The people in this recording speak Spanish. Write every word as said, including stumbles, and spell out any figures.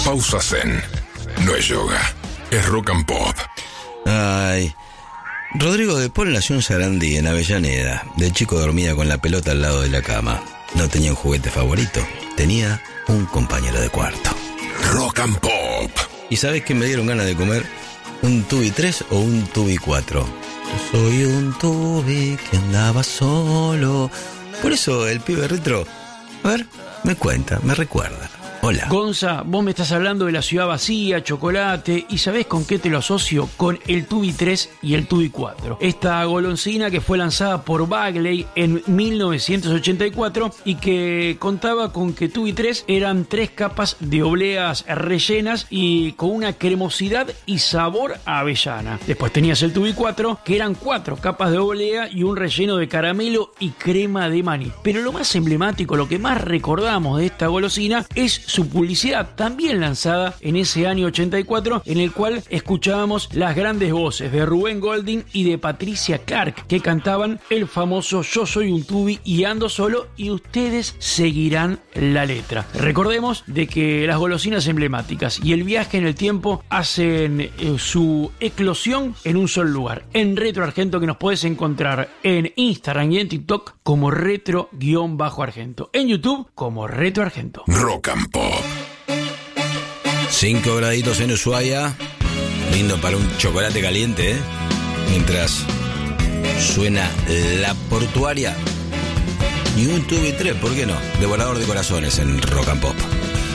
Pausa Zen. No es yoga, es rock and pop. Ay, Rodrigo de Paul nació en Sarandí, en Avellaneda. De chico dormía con la pelota al lado de la cama. No tenía un juguete favorito, tenía un compañero de cuarto. Rock and pop. ¿Y sabes qué me dieron ganas de comer? ¿Un tubi tres o un tubi cuatro? Yo soy un tubi que andaba solo. Por eso el pibe retro, a ver, me cuenta, me recuerda. Hola. Gonza, vos me estás hablando de la ciudad vacía, chocolate, ¿y sabés con qué te lo asocio? Con el tubi tres y el tubi cuatro. Esta golosina que fue lanzada por Bagley en mil novecientos ochenta y cuatro y que contaba con que tubi tres eran tres capas de obleas rellenas y con una cremosidad y sabor a avellana. Después tenías el tubi cuatro, que eran cuatro capas de oblea y un relleno de caramelo y crema de maní. Pero lo más emblemático, lo que más recordamos de esta golosina es su publicidad, también lanzada en ese año ochenta y cuatro, en el cual escuchábamos las grandes voces de Rubén Golding y de Patricia Clark, que cantaban el famoso Yo soy un tubi y ando solo y ustedes seguirán la letra. Recordemos de que las golosinas emblemáticas y el viaje en el tiempo hacen eh, su eclosión en un solo lugar, en Retro Argento, que nos puedes encontrar en Instagram y en TikTok como Retro-Argento, en YouTube como Retro Argento. Rock and pop. Cinco graditos en Ushuaia. Lindo para un chocolate caliente, ¿eh? Mientras suena La Portuaria. Y un tubi tres, ¿por qué no? Devorador de corazones en Rock and Pop.